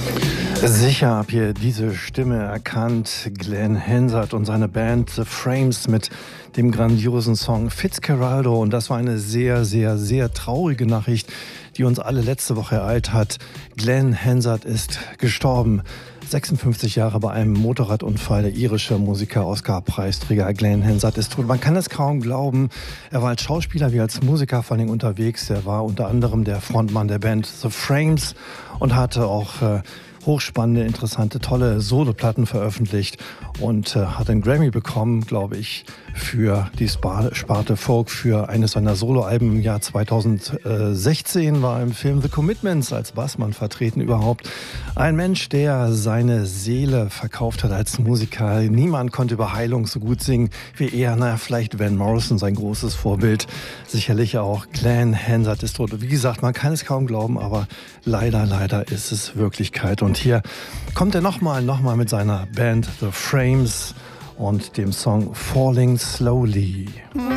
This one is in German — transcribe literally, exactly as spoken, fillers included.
Sicher habt ihr diese Stimme erkannt. Glenn Hansard und seine Band The Frames mit dem grandiosen Song Fitzcarraldo. Und das war eine sehr, sehr, sehr traurige Nachricht, die uns alle letzte Woche ereilt hat. Glenn Hansard ist gestorben. sechsundfünfzig Jahre bei einem Motorradunfall. Der irische Musiker, Oscar-Preisträger Glenn Hansard ist tot. Man kann es kaum glauben. Er war als Schauspieler wie als Musiker vor allem unterwegs. Er war unter anderem der Frontmann der Band The Frames und hatte auch äh, hochspannende, interessante, tolle Soloplatten veröffentlicht und äh, hat einen Grammy bekommen, glaube ich, für die Sparte Folk, für eines seiner Soloalben im Jahr zweitausendsechzehn, war im Film The Commitments als Bassmann vertreten überhaupt. Ein Mensch, der seine Seele verkauft hat als Musiker. Niemand konnte über Heilung so gut singen wie er. Naja, vielleicht Van Morrison, sein großes Vorbild. Sicherlich auch Glenn Hansard ist tot. Wie gesagt, man kann es kaum glauben, aber leider, leider ist es Wirklichkeit. Und hier kommt er nochmal, nochmal mit seiner Band The Frames und dem Song Falling Slowly.